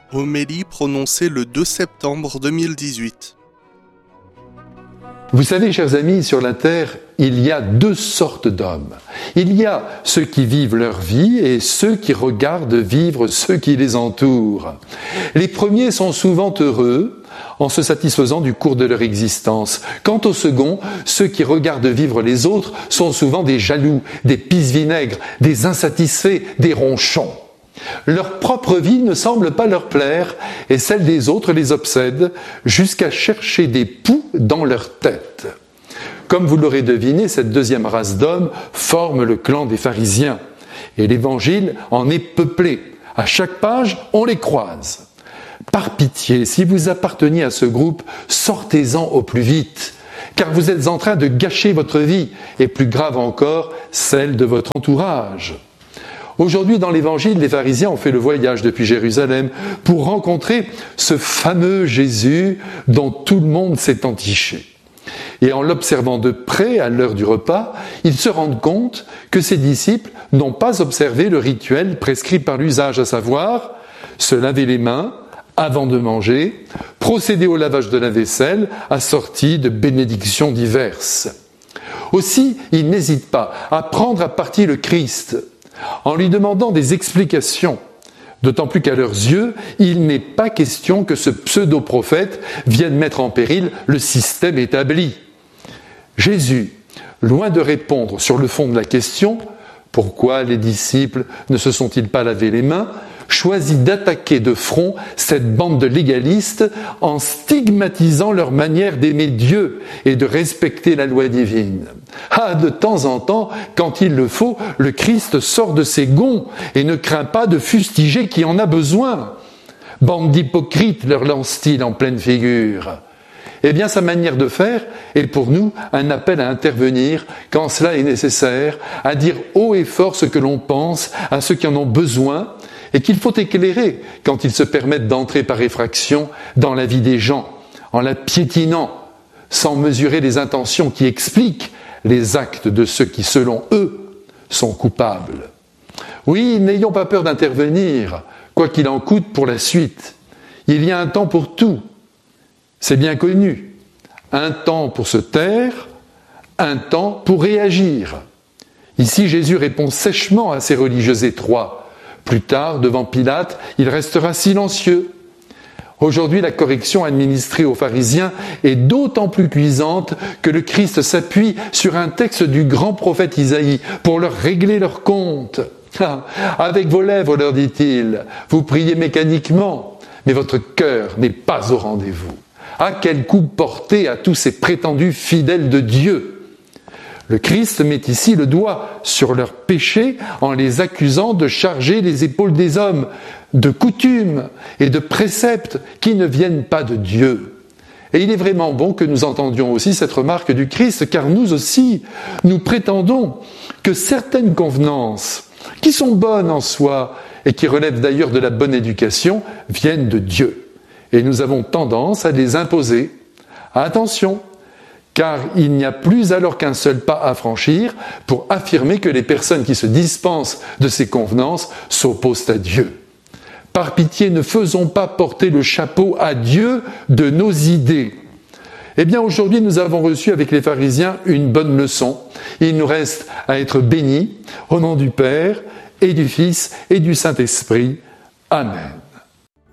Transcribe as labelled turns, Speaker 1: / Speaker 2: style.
Speaker 1: Homélie prononcée le 2 septembre 2018.
Speaker 2: Vous savez, chers amis, sur la terre, il y a deux sortes d'hommes. Il y a ceux qui vivent leur vie et ceux qui regardent vivre ceux qui les entourent. Les premiers sont souvent heureux en se satisfaisant du cours de leur existence. Quant aux seconds, ceux qui regardent vivre les autres sont souvent des jaloux, des pisse-vinaigres, des insatisfaits, des ronchons. Leur propre vie ne semble pas leur plaire et celle des autres les obsède jusqu'à chercher des poux dans leur tête. Comme vous l'aurez deviné, cette deuxième race d'hommes forme le clan des pharisiens et l'Évangile en est peuplé. À chaque page, on les croise. Par pitié, si vous apparteniez à ce groupe, sortez-en au plus vite, car vous êtes en train de gâcher votre vie et plus grave encore, celle de votre entourage. Aujourd'hui, dans l'Évangile, les pharisiens ont fait le voyage depuis Jérusalem pour rencontrer ce fameux Jésus dont tout le monde s'est entiché. Et en l'observant de près à l'heure du repas, ils se rendent compte que ses disciples n'ont pas observé le rituel prescrit par l'usage, à savoir se laver les mains avant de manger, procéder au lavage de la vaisselle assorti de bénédictions diverses. Aussi, ils n'hésitent pas à prendre à partie le Christ en lui demandant des explications, d'autant plus qu'à leurs yeux, il n'est pas question que ce pseudo-prophète vienne mettre en péril le système établi. Jésus, loin de répondre sur le fond de la question, pourquoi les disciples ne se sont-ils pas lavé les mains, choisit d'attaquer de front cette bande de légalistes en stigmatisant leur manière d'aimer Dieu et de respecter la loi divine. Ah, de temps en temps, quand il le faut, le Christ sort de ses gonds et ne craint pas de fustiger qui en a besoin. Bande d'hypocrites, leur lance-t-il en pleine figure. Eh bien, sa manière de faire est pour nous un appel à intervenir quand cela est nécessaire, à dire haut et fort ce que l'on pense à ceux qui en ont besoin et qu'il faut éclairer quand ils se permettent d'entrer par effraction dans la vie des gens, en la piétinant, sans mesurer les intentions qui expliquent les actes de ceux qui, selon eux, sont coupables. Oui, n'ayons pas peur d'intervenir, quoi qu'il en coûte pour la suite. Il y a un temps pour tout. C'est bien connu. Un temps pour se taire, un temps pour réagir. Ici, Jésus répond sèchement à ces religieux étroits. Plus tard, devant Pilate, il restera silencieux. Aujourd'hui, la correction administrée aux pharisiens est d'autant plus cuisante que le Christ s'appuie sur un texte du grand prophète Isaïe pour leur régler leur compte. Avec vos lèvres, leur dit-il, vous priez mécaniquement, mais votre cœur n'est pas au rendez-vous. Ah, quel coup porté à tous ces prétendus fidèles de Dieu! Le Christ met ici le doigt sur leurs péchés en les accusant de charger les épaules des hommes de coutumes et de préceptes qui ne viennent pas de Dieu. Et il est vraiment bon que nous entendions aussi cette remarque du Christ, car nous aussi, nous prétendons que certaines convenances, qui sont bonnes en soi et qui relèvent d'ailleurs de la bonne éducation, viennent de Dieu. Et nous avons tendance à les imposer. Attention, car il n'y a plus alors qu'un seul pas à franchir pour affirmer que les personnes qui se dispensent de ces convenances s'opposent à Dieu. Par pitié, ne faisons pas porter le chapeau à Dieu de nos idées. Eh bien, aujourd'hui, nous avons reçu avec les pharisiens une bonne leçon. Il nous reste à être bénis au nom du Père et du Fils et du Saint-Esprit. Amen.